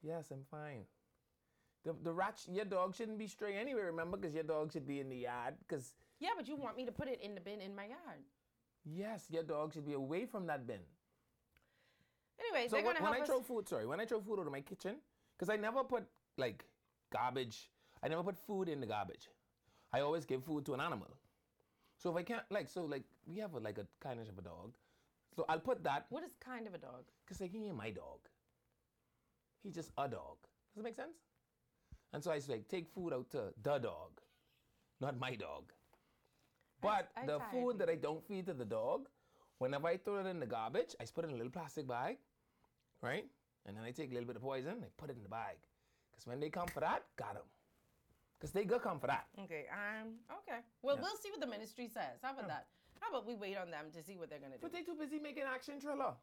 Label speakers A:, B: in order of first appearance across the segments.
A: Yes, I'm fine. The rat, your dog shouldn't be stray anyway, remember? Because your dog should be in the yard. Because
B: Yeah, but you want me to put it in the bin in my yard.
A: yes, your dog should be away from that bin.
B: Anyway,
A: So
B: they're gonna
A: when
B: help
A: I
B: us.
A: throw food, when I throw food out of my kitchen, because I never put like garbage, I never put food in the garbage. I always give food to an animal. So if I can't, we have a kind of a dog. So I'll put that,
B: What is kind of a dog?
A: because like, he ain't my dog. He's just a dog. Does it make sense? And so I say, take food out to the dog, not my dog. But
B: I
A: the
B: tired
A: food that I don't feed to the dog, whenever I throw it in the garbage, I just put it in a little plastic bag, right? And then I take a little bit of poison and I put it in the bag. Because when they come for that, got them. Because they go come for that.
B: Okay, okay. Well,
A: Yeah.
B: we'll see what the ministry says. How about that? How about we wait on them to see what they're gonna do?
A: But they too busy making action thriller.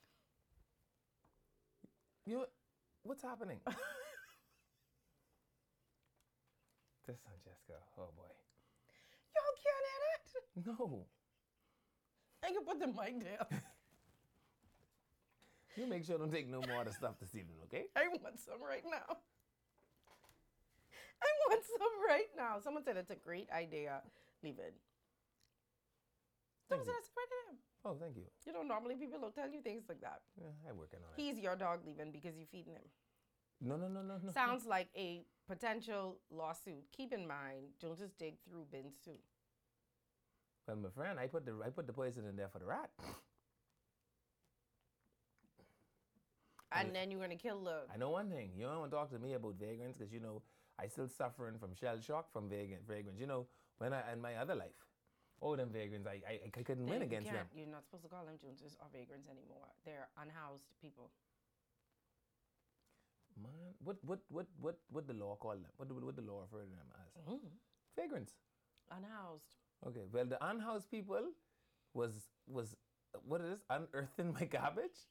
A: What's happening? This one, Jessica. Oh boy.
B: Y'all can't hit it.
A: No.
B: I can put the mic down.
A: You make sure don't take no more of the stuff this evening, okay?
B: I want some right now. I want some right now. Someone said it's a great idea. Leave it. Someone said
A: you.
B: it's a great idea.
A: Oh, thank you.
B: You know, normally people don't tell you things like that.
A: Yeah, I'm working on it.
B: He's your dog leaving because you're feeding him.
A: No.
B: Sounds like a potential lawsuit. Keep in mind, don't just dig through bins too.
A: Well, my friend, I put the poison in there for the rat.
B: And then you're gonna kill the.
A: I know one thing. You don't want to talk to me about vagrants because I still suffering from shell shock from vagrants. When in my other life, them vagrants, I couldn't win against them.
B: You're not supposed to call them Joneses or vagrants anymore. They're unhoused people.
A: Man, what the law call them? What the law refer to them as? Vagrants.
B: Unhoused.
A: Okay. Well, the unhoused people was what it is unearthing my garbage.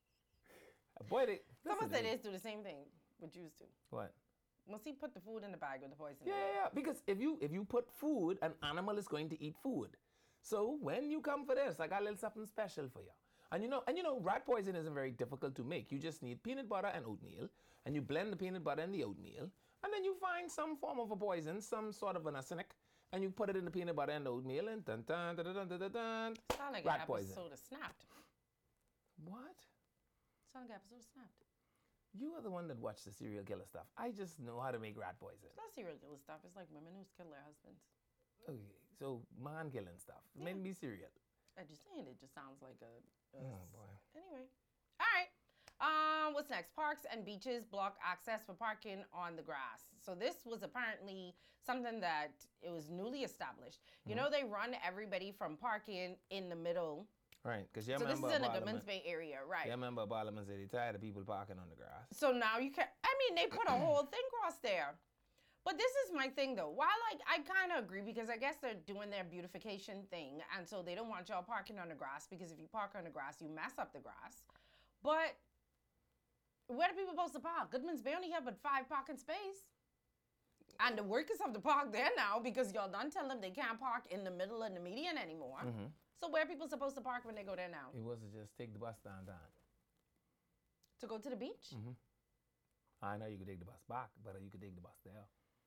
A: Boy,
B: Someone said they do the same thing with Jews do.
A: What?
B: Must he put the food in the bag with the poison?
A: Yeah. Because if you put food, an animal is going to eat food. So when you come for this, I got a little something special for you. And you know, rat poison isn't very difficult to make. You just need peanut butter and oatmeal, and you blend the peanut butter and the oatmeal, and then you find some form of a poison, some sort of an arsenic, and you put it in the peanut butter and the oatmeal, and dun dun dun dun dun dun dun.
B: Sound like
A: rat
B: an
A: poison.
B: episode of Snapped.
A: What?
B: Sound like an episode of Snapped.
A: You are the one that watched the serial killer stuff. I just know how to make rat poison.
B: It's not serial killer stuff. It's like women who kill their husbands.
A: Okay, so man killing stuff. Yeah. Maybe serial.
B: I just saying it just sounds like a
A: Oh boy.
B: Anyway. All right. What's next? Parks and beaches block access for parking on the grass. So this was apparently something that it was newly established. You know, they run everybody from parking in the middle.
A: Right, because
B: So this is in the Goodmans Bay area, right?
A: Yeah, I remember Parliament said they're tired of people parking on the grass.
B: So now you can, they put a whole thing across there. But this is my thing though. While I kind of agree because I guess they're doing their beautification thing. And so they don't want y'all parking on the grass because if you park on the grass, you mess up the grass. But where are people supposed to park? Goodmans Bay only have but 5 parking space. And the workers have to park there now because y'all done tell them they can't park in the middle of the median anymore. Mm-hmm. So where are people supposed to park when they go there now?
A: It was to just take the bus downtown.
B: To go to the beach?
A: Mm-hmm. I know you could take the bus back, but you could take the bus there.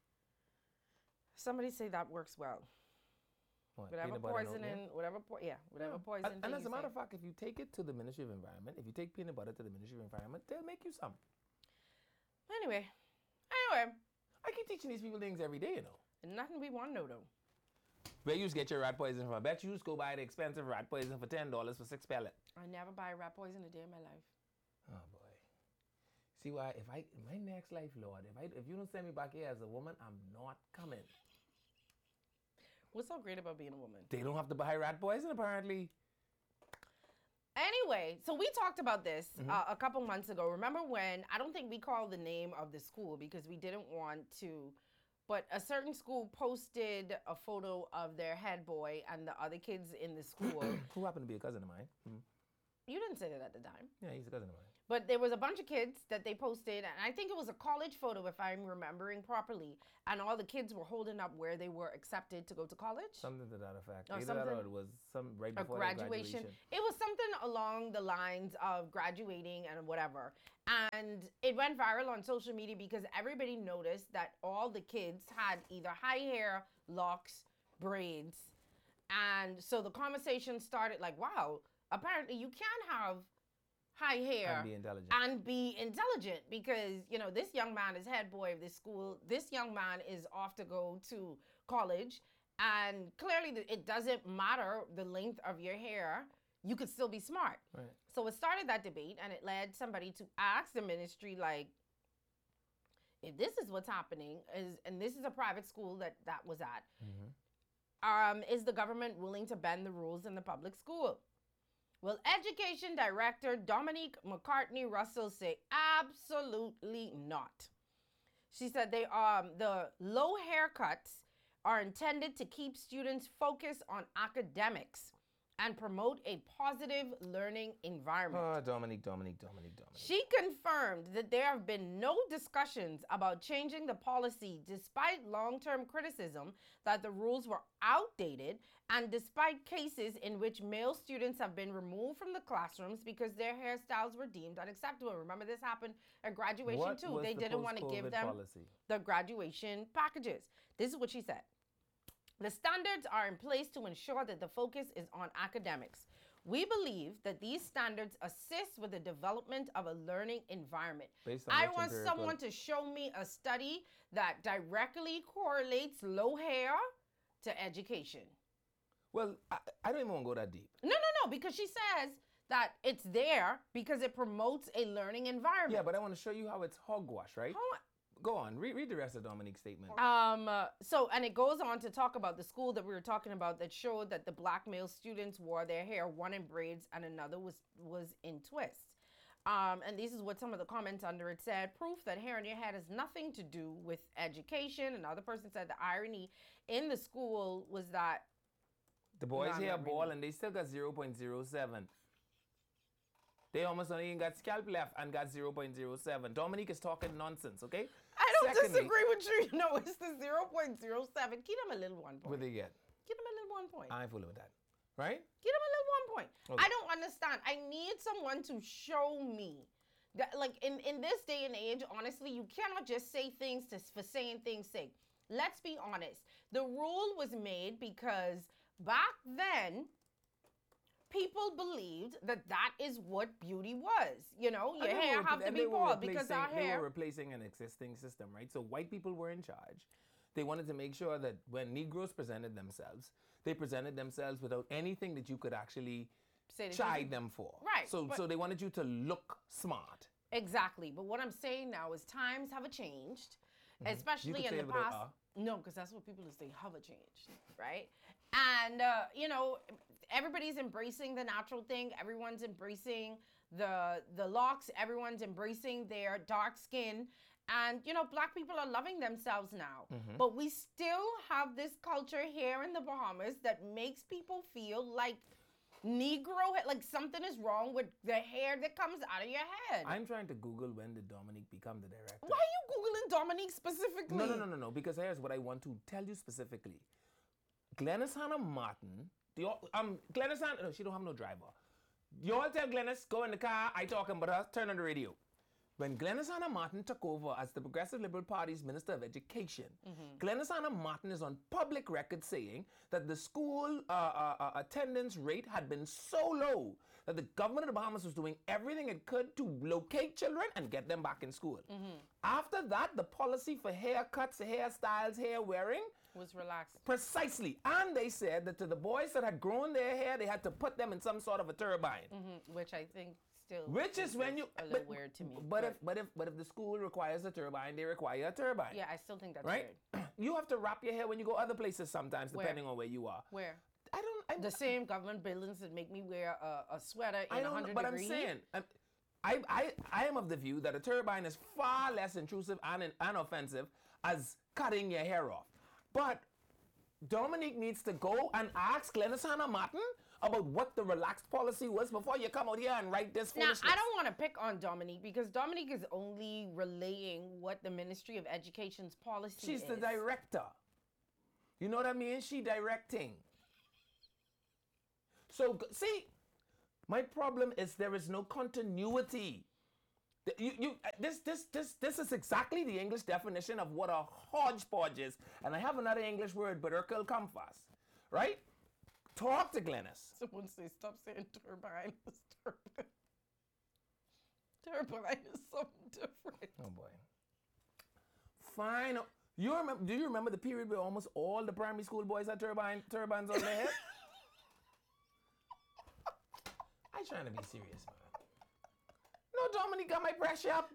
B: Somebody say that works well.
A: What,
B: whatever poison.
A: And as a matter of fact, if you take it to the Ministry of Environment, if you take peanut butter to the Ministry of Environment, they'll make you some.
B: Anyway.
A: I keep teaching these people things every day, you know.
B: And nothing we want to know, though.
A: Where you get your rat poison from? I bet you just go buy the expensive rat poison for $10 for 6 pellets.
B: I never buy rat poison a day in my life.
A: Oh, boy. See why, in my next life, Lord, if you don't send me back here as a woman, I'm not coming.
B: What's so great about being a woman?
A: They don't have to buy rat poison, apparently.
B: Anyway, so we talked about this a couple months ago. Remember when, I don't think we called the name of the school because we didn't want to, but a certain school posted a photo of their head boy and the other kids in the school.
A: Who happened to be a cousin of mine. Mm-hmm.
B: You didn't say that at the time.
A: Yeah, he's a cousin of mine.
B: But there was a bunch of kids that they posted, and I think it was a college photo, if I'm remembering properly. And all the kids were holding up where they were accepted to go to college.
A: Something to that effect.
B: Or
A: Either
B: something.
A: that or it was some right
B: A
A: before their
B: graduation.
A: graduation.
B: It was something along the lines of graduating and whatever. And it went viral on social media because everybody noticed that all the kids had either high hair, locks, braids. And so the conversation started like, wow, apparently you can have high hair
A: And be intelligent.
B: and be intelligent because, you know, this young man is head boy of this school. This young man is off to go to college. And clearly it doesn't matter the length of your hair. You could still be smart.
A: Right.
B: So it started that debate and it led somebody to ask the ministry, like, if this is what's happening, and this is a private school that was at, is the government willing to bend the rules in the public school? Well, Education Director Dominique McCartney Russell said absolutely not. She said the low haircuts are intended to keep students focused on academics and promote a positive learning environment.
A: Dominique.
B: She confirmed that there have been no discussions about changing the policy despite long-term criticism that the rules were outdated and despite cases in which male students have been removed from the classrooms because their hairstyles were deemed unacceptable. Remember, this happened at graduation
A: What
B: too.
A: was
B: They
A: the
B: didn't want to give
A: post-COVID
B: them
A: policy?
B: the graduation packages. This is what she said. The standards are in place to ensure that the focus is on academics. We believe that these standards assist with the development of a learning environment.
A: Based on
B: I
A: which
B: want
A: empirical-
B: someone to show me a study that directly correlates low hair to education.
A: Well, I don't even want to go that deep.
B: No, because she says that it's there because it promotes a learning environment.
A: Yeah, but I want to show you how it's hogwash, right?
B: Hold on.
A: Go on, read the rest of Dominique's statement.
B: And it goes on to talk about the school that we were talking about that showed that the black male students wore their hair, one in braids and another was in twists. And this is what some of the comments under it said. Proof that hair in your head has nothing to do with education. Another person said the irony in the school was that
A: The boys
B: No, I'm
A: here
B: not
A: ball
B: reading.
A: and they still got 0.07. They almost only got scalp left and got 0.07. Dominique is talking nonsense, okay?
B: I don't
A: Secondly-
B: disagree with you. No, it's the 0.07. Give them a little 1
A: What
B: point.
A: they get?
B: Give them a little 1 point.
A: I ain't fooling with that. Right?
B: Give them a little 1 point.
A: Okay.
B: I don't understand. I need someone to show me that, like, in this day and age, honestly, you cannot just say things for saying things' sake. Let's be honest. The rule was made because back then, people believed that that is what beauty was. You know, your
A: And they
B: hair
A: were-
B: have to
A: and
B: be
A: they were
B: bald because
A: replacing-
B: our
A: They
B: hair.
A: were replacing an existing system, right? So white people were in charge. They wanted to make sure that when Negroes presented themselves, they presented themselves without anything that you could actually
B: Say that
A: chide them for.
B: Right,
A: So
B: but-
A: so they wanted you to look smart.
B: Exactly. But what I'm saying now is times have changed,
A: Mm-hmm. You
B: especially
A: could
B: in
A: say
B: the
A: it without
B: past. No, because that's what people say have changed, right? And, you know, everybody's embracing the natural thing. Everyone's embracing the locks. Everyone's embracing their dark skin. And, you know, black people are loving themselves now.
A: Mm-hmm.
B: But we still have this culture here in the Bahamas that makes people feel like Negro, like something is wrong with the hair that comes out of your head.
A: I'm trying to Google when did Dominique become the director.
B: Why are you Googling Dominique specifically?
A: No. Because here's what I want to tell you specifically. Glennis Hannah Martin, Glennis Hannah, no, she don't have no driver. You all tell Glennis, go in the car, I talking about her, turn on the radio. When Glennis Hannah Martin took over as the Progressive Liberal Party's Minister of Education, Glennis Hannah Martin is on public record saying that the school attendance rate had been so low that the government of the Bahamas was doing everything it could to locate children and get them back in school. After that, the policy for haircuts, hairstyles, hair wearing,
B: Was relaxed.
A: precisely. And they said that to the boys that had grown their hair, they had to put them in some sort of a turbine.
B: Which I think still
A: Which is when you
B: a little weird to me.
A: But if the school requires a turbine, they require a turbine.
B: yeah, I still think that's
A: Right?
B: weird.
A: You have to wrap your hair when you go other places sometimes,
B: Where?
A: depending on where you are.
B: Where?
A: I
B: The same government buildings that make me wear a sweater in
A: I don't
B: 100
A: but
B: degrees.
A: I'm saying I am of the view that a turbine is far less intrusive and offensive as cutting your hair off. But Dominique needs to go and ask Glennis Hannah Martin about what the relaxed policy was before you come out here and write this
B: Now,
A: foolishness.
B: I don't want to pick on Dominique because Dominique is only relaying what the Ministry of Education's policy
A: She's
B: is.
A: the director. You know what I mean? She directing. So, see, my problem is there is no continuity. This is exactly the English definition of what a hodgepodge is. And I have another English word, but Urkel Comfas, right? Talk to Glennis.
B: Someone say, stop saying turbine. It's turbine. Turbine is something different.
A: Oh boy. Fine. You remember? Do you remember the period where almost all the primary school boys had turbines on their head? I trying to be serious, man. No, Dominique got my pressure up.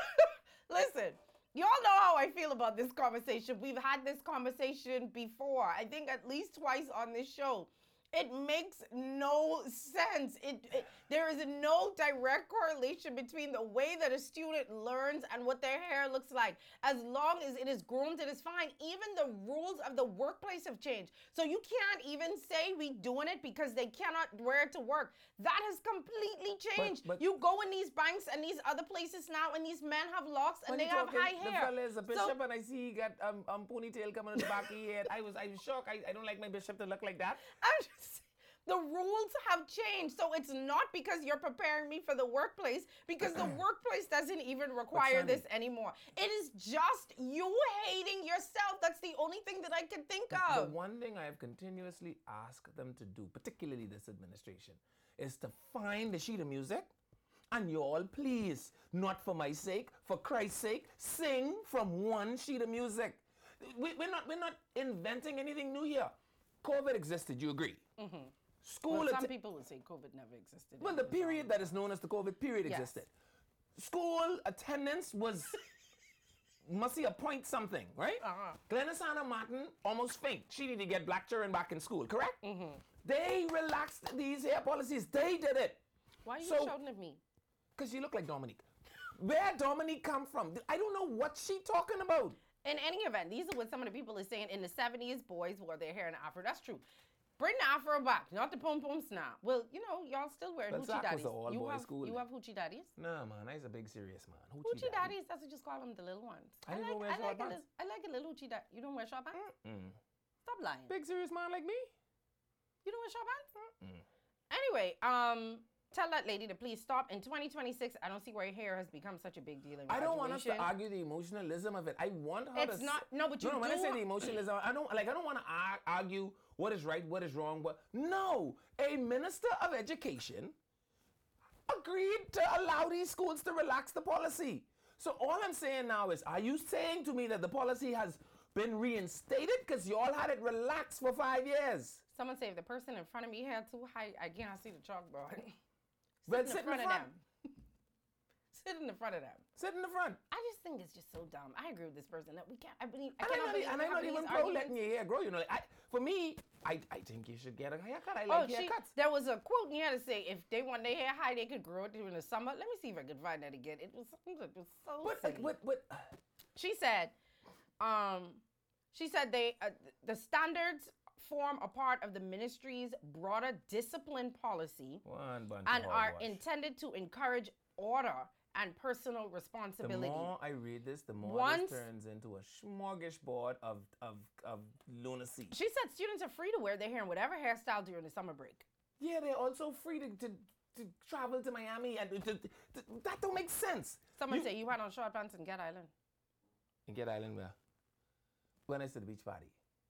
B: Listen, y'all know how I feel about this conversation. We've had this conversation before. I think at least twice on this show. It makes no sense. There is no direct correlation between the way that a student learns and what their hair looks like. As long as it is groomed, it is fine. Even the rules of the workplace have changed. So you can't even say we doing it because they cannot wear it to work. That has completely changed.
A: But
B: you go in these banks and these other places now and these men have locks and they have high hair.
A: The fella is a bishop and I see he got ponytail coming in the back of his head. I was shocked. I don't like my bishop to look like that.
B: The rules have changed. So it's not because you're preparing me for the workplace, because the workplace doesn't even require this anymore. It is just you hating yourself. That's the only thing that I can think of.
A: The one thing I have continuously asked them to do, particularly this administration, is to find the sheet of music and you all please, not for my sake, for Christ's sake, sing from one sheet of music. We're not inventing anything new here. COVID existed, you agree?
B: Mm-hmm.
A: School.
B: Well, some people would say COVID never existed.
A: Well, the period that is known as the COVID period existed. School attendance was must see a point something, right? Glennis Anna Martin almost faint. She needed to get black children back in school, correct?
B: Mm-hmm.
A: They relaxed these hair policies. They did it.
B: Why are you shouting at me?
A: Because you look like Dominique. Where Dominique come from? I don't know what she talking about.
B: In any event, these are what some of the people are saying. In the 70s, boys wore their hair in an afro. That's true. Bring the afro back, not the pom-poms now. Well, you know, y'all still wear hoochie daddies. You have hoochie daddies?
A: No, man, I's a big serious man.
B: Hoochie daddies, that's what you just call them, the little ones.
A: I don't wear short pants.
B: I like a little hoochie daddy. You don't wear short pants? Stop lying.
A: Big serious man like me?
B: You don't wear short pants? Anyway, tell that lady to please stop. In 2026, I don't see why hair has become such a big deal in graduation.
A: I don't want us to argue the emotionalism of it. I want her to...
B: It's not... No, but you do...
A: When I say the emotionalism, I don't want to argue what is right, what is wrong. No, a minister of education agreed to allow these schools to relax the policy. So all I'm saying now is, are you saying to me that the policy has been reinstated? Because you all had it relaxed for 5 years.
B: Someone say if the person in front of me had too high, I can't see the chalkboard.
A: Well, sit in the front.
B: Sit in the front of them.
A: Sit in the front.
B: I just think it's just so dumb. I agree with this person that we can't. I
A: I'm not even pro letting your hair grow. You know, for me, I think you should get a haircut. I like haircuts.
B: There was a quote you had to say if they want their hair high, they could grow it during the summer. Let me see if I can find that again. It was so silly.
A: But
B: she said, the standards form a part of the ministry's broader discipline policy and are intended to encourage order and personal responsibility.
A: The more I read this, the more this turns into a smorgasbord of lunacy.
B: She said students are free to wear their hair in whatever hairstyle during the summer break.
A: Yeah, they're also free to travel to Miami, and that don't make sense.
B: Someone say you had on short pants in Get Island.
A: In Get Island where? When I said the beach party.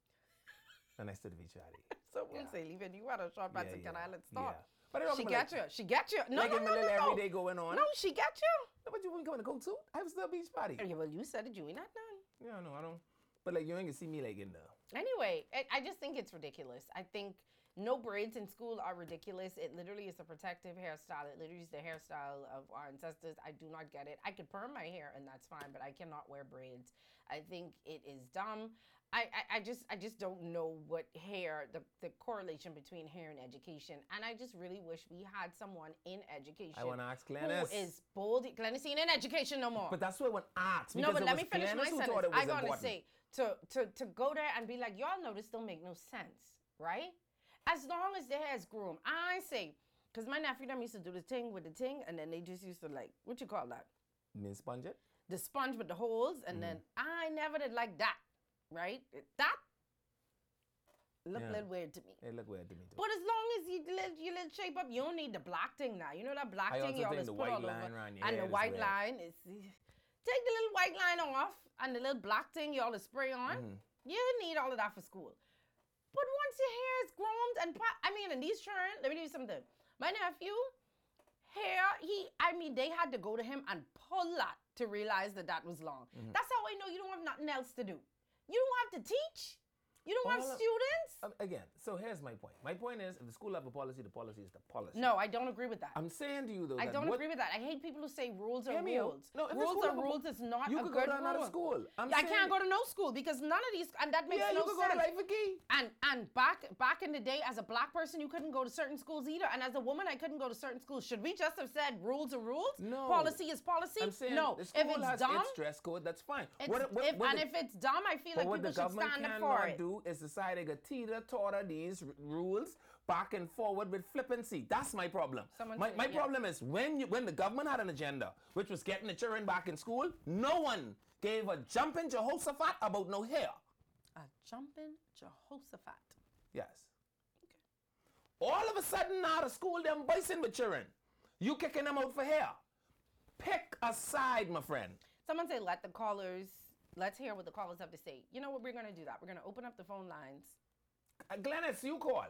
B: Someone say, leaving you had on short pants in Get Island. Stop.
A: Yeah. But
B: she get you. No,
A: like in my little everyday going on.
B: No, she get you.
A: No, but you wouldn't come in a coat suit. I was still a beach party.
B: Yeah, well, you said it. You ain't not done.
A: Yeah, no, I don't. But like, you ain't gonna see me like in the.
B: Anyway, I just think it's ridiculous. I think no braids in school are ridiculous. It literally is a protective hairstyle. It literally is the hairstyle of our ancestors. I do not get it. I could perm my hair and that's fine, but I cannot wear braids. I think it is dumb. I just don't know what the correlation between hair and education. And I just really wish we had someone in education.
A: I want to ask Glennis.
B: Who is bold. Glennis ain't in education no more.
A: But that's what I want to ask.
B: No, but let me finish my sentence. I'm going to say, to go there and be like, y'all know this don't make no sense, right? as long as their hair is groomed. I say, because my nephew them used to do the thing with the thing, and then they just used to like, what you call that?
A: You mean sponge it?
B: The sponge with the holes, and then I never did like that, right? That look a little weird to me.
A: It look weird to me too.
B: But as long as you little shape up, you don't need the black thing now. You know that black
A: I
B: thing you
A: also
B: always
A: think
B: put
A: the
B: all
A: white line
B: over,
A: around your
B: and
A: hair
B: the
A: is
B: white
A: weird.
B: line is. Take the little white line off and the little black thing you always spray on. You need all of that for school. But once your hair is groomed and these children, let me tell you something. My nephew, they had to go to him and pull that to realize that was long. That's how I know you don't have nothing else to do. You don't have to teach. You don't have students.
A: Again, so here's my point. My point is, if the school have a policy, the policy is the policy.
B: No, I don't agree with that.
A: I'm saying to you, though,
B: I don't agree with that. I hate people who say rules are rules.
A: No, if
B: rules are rules. It's not
A: you
B: a
A: could
B: good
A: go to another
B: rule.
A: school.
B: I can't go to no school because none of these, and that makes no sense.
A: Yeah, you could go to Life Key.
B: And back in the day, as a black person, you couldn't go to certain schools either. And as a woman, I couldn't go to certain schools. Should we just have said rules are rules?
A: No.
B: Policy is policy?
A: I'm saying
B: no.
A: the school
B: If it's
A: has
B: dumb,
A: its dress code, that's fine.
B: if it's dumb, I feel like people should stand up for it.
A: What the government cannot do is decide they got teeter-totter these rules back and forward with flippancy. That's my problem. My problem is when the government had an agenda, which was getting the children back in school, no one gave a jumping Jehoshaphat about no hair.
B: A jumping Jehoshaphat.
A: Yes. Okay. All of a sudden now the school them bison with children. You kicking them out for hair. Pick a side, my friend.
B: Someone say let's hear what the callers have to say. You know what, we're going to do that. We're going to open up the phone lines.
A: Glennis, you call.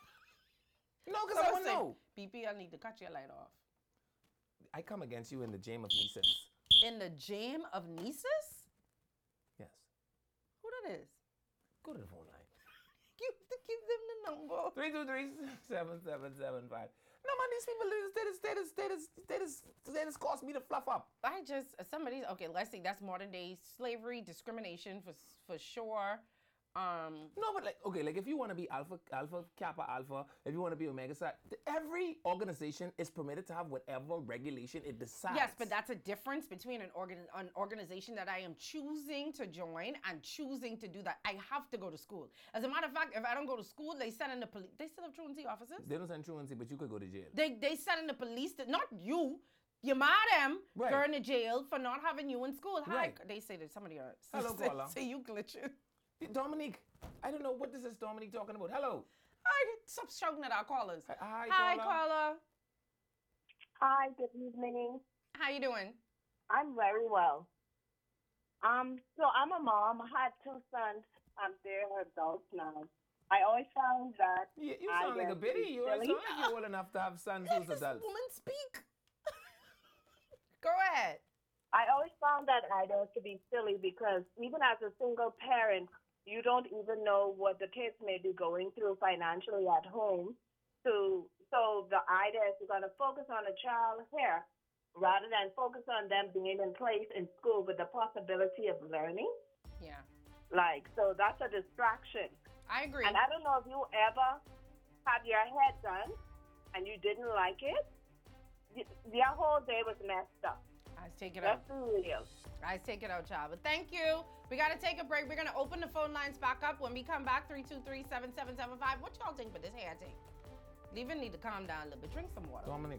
A: No, because I want to know.
B: BP, I need to cut your light off.
A: I come against you in the Jame of Nieces.
B: In the Jame of Nieces?
A: Yes.
B: Who that is?
A: Go to the phone line.
B: Give them the number.
A: 323-7775. No, man, these people, they just cost me to fluff up.
B: Let's see, that's modern day slavery, discrimination for sure.
A: No, but like if you want to be Alpha, Kappa, Alpha, if you want to be Omega Psi, every organization is permitted to have whatever regulation it decides.
B: Yes, but that's a difference between an organization that I am choosing to join and choosing to do that. I have to go to school. As a matter of fact, if I don't go to school, they send in the police. They still have truancy officers?
A: They don't send truancy, but you could go to jail.
B: They send in the police, not you. You mad them going to jail for not having you in school. Hi, they say that somebody else.
A: Hello, caller.
B: Say you glitching.
A: Dominique, I don't know what this is Dominique talking about. Hello.
B: Hi, stop shouting at our callers.
A: Hi,
B: caller.
C: Hi, good evening.
B: How you doing?
C: I'm very well. So I'm a mom. I had 2 sons. They're adults now. I always found that
A: you sound like a biddy. You sound like you're old enough to have sons who's adults.
B: Let this woman speak. Go ahead.
C: I always found that idol to be silly because even as a single parent, you don't even know what the kids may be going through financially at home. So the idea is you're going to focus on a child here rather than focus on them being in place in school with the possibility of learning.
B: Yeah.
C: So that's a distraction.
B: I agree.
C: And I don't know if you ever had your hair done and you didn't like it. Your whole day was messed up.
B: I take it out.
C: That's real.
B: I take it out, child. But thank you. We got to take a break. We're going to open the phone lines back up. When we come back, 323-7775. What y'all think for this hair thing? Leavin need to calm down a little bit. Drink some water.
A: Dominic.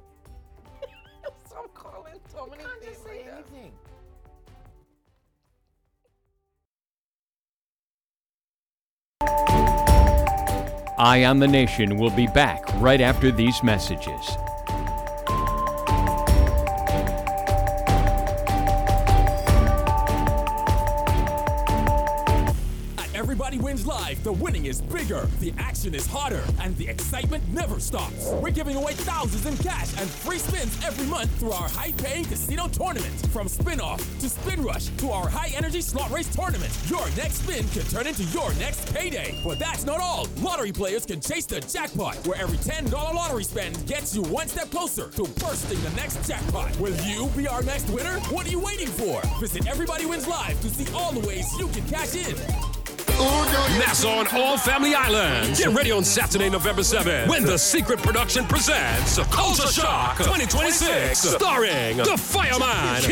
B: Stop calling Dominic.
A: You can't just say anything.
D: Eye on the Nation will be back right after these messages.
E: Everybody Wins Live, the winning is bigger, the action is hotter, and the excitement never stops. We're giving away thousands in cash and free spins every month through our high-paying casino tournament. From Spin-Off to Spin Rush to our high-energy slot race tournament, your next spin can turn into your next payday. But that's not all. Lottery players can chase the jackpot, where every $10 lottery spend gets you one step closer to bursting the next jackpot. Will you be our next winner? What are you waiting for? Visit Everybody Wins Live to see all the ways you can cash in.
F: Nassau on all Family Islands. Get ready on Saturday, November 7th, when The Secret Production presents Culture Shock 2026, starring The Fireman,